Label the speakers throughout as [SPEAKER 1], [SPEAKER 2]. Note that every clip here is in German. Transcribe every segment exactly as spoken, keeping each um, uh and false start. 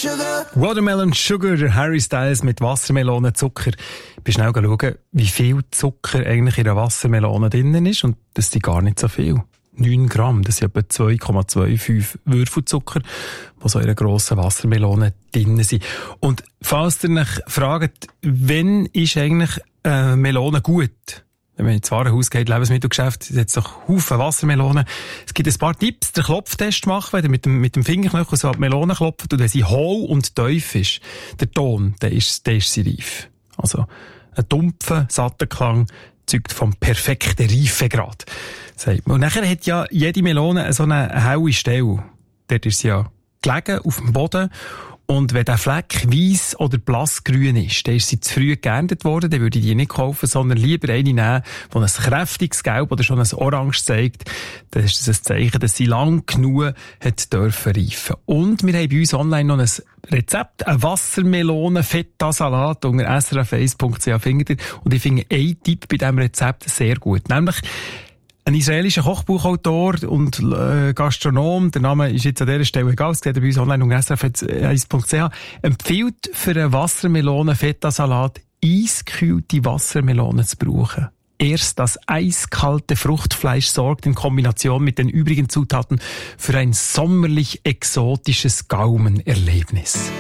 [SPEAKER 1] sugar.
[SPEAKER 2] Watermelon Sugar, Harry Styles mit Wassermelonenzucker. Ich bin schnell schauen, wie viel Zucker eigentlich in einer Wassermelone drin ist. Und das sind gar nicht so viel. neun Gramm, das sind etwa zwei Komma fünfundzwanzig Würfel Zucker, die so in einer grossen Wassermelone drin sind. Und falls ihr euch fragt, wann ist eigentlich äh, Melone gut? Wenn man ins Warenhaus geht, Lebensmittelgeschäft, es hat doch Haufen Wassermelonen. Es gibt ein paar Tipps, den Klopftest machen, wenn ihr mit dem, mit dem Fingerknöchel so an die Melone klopft und wenn sie hohl und tief ist, der Ton, der ist, der ist sie reif. Also, ein dumpfer, satter Klang zeugt vom perfekten Reifegrad. Und nachher hat ja jede Melone so eine helle Stelle. Dort ist sie ja gelegen, auf dem Boden. Und wenn der Fleck weiss oder blassgrün ist, dann ist sie zu früh geerntet worden, dann würde ich die nicht kaufen, sondern lieber eine nehmen, die ein kräftiges Gelb oder schon ein Orange zeigt. Dann ist das ein Zeichen, dass sie lang genug hat dürfen reifen. Und wir haben bei uns online noch ein Rezept, ein Wassermelonen-Feta-Salat unter s r f eins punkt c h findet ihr. Und ich finde einen Tipp bei diesem Rezept sehr gut, nämlich ein israelischer Kochbuchautor und äh, Gastronom, der Name ist jetzt an dieser Stelle egal, es geht bei uns online unter s r f eins punkt c h, empfiehlt für einen Wassermelonen-Feta-Salat eiskühlte Wassermelonen zu brauchen. Erst das eiskalte Fruchtfleisch sorgt in Kombination mit den übrigen Zutaten für ein sommerlich exotisches Gaumenerlebnis.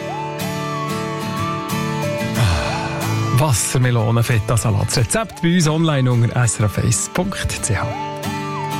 [SPEAKER 2] Wassermelonen-Feta-Salat. Das Rezept bei uns online unter s r f eins punkt c h.